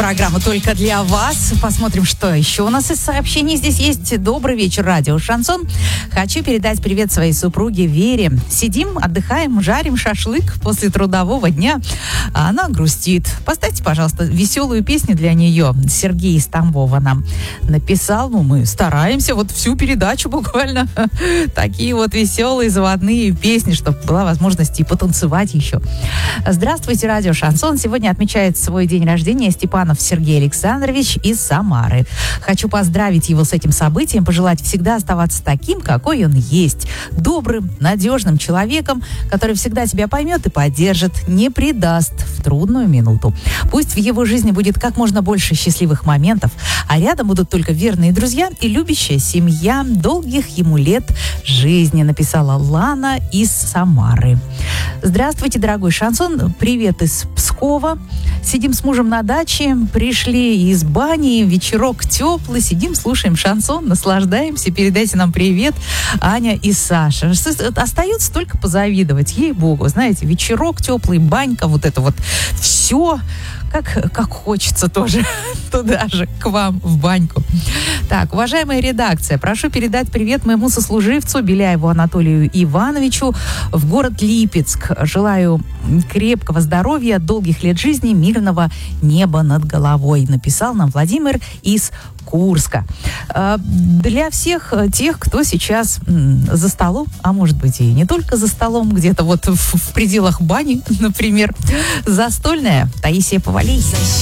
Программа только для вас. Посмотрим, что еще у нас из сообщений здесь есть. Добрый вечер, радио Шансон. Хочу передать привет своей супруге Вере. Сидим, отдыхаем, жарим шашлык после трудового дня, а она грустит. Поставьте, пожалуйста, веселую песню для нее. Сергей из Тамбова нам написал. Мы стараемся вот всю передачу буквально. Такие вот веселые заводные песни, чтобы была возможность и потанцевать еще. Здравствуйте, радио Шансон. Сегодня отмечает свой день рождения Степанов Сергей Александрович из Самары. Хочу поздравить его с этим событием, пожелать всегда оставаться таким, какой он есть. Добрым, надежным человеком, который всегда тебя поймет и поддержит, не предаст в трудную минуту. Пусть в его жизни будет как можно больше счастливых моментов, а рядом будут только верные друзья и любящая семья. Долгих ему лет жизни, написала Лана из Самары. Здравствуйте, дорогой Шансон. Привет из Пскова. Сидим с мужем на даче, пришли из бани, вечерок теплый, сидим, слушаем шансон, наслаждаемся. Передайте нам привет, Аня и Саша. Остается только позавидовать, ей-богу. Знаете, вечерок теплый, банька, вот это вот все, как хочется тоже туда же, к вам в баньку. Так, уважаемая редакция, прошу передать привет моему сослуживцу Беляеву Анатолию Ивановичу в город Липецк. Желаю крепкого здоровья, долгих лет жизни, мирного неба над головой. Написал нам Владимир из Курска. Для всех тех, кто сейчас за столом, а может быть и не только за столом, где-то вот в пределах бани, например, застольная, Таисия Повалий.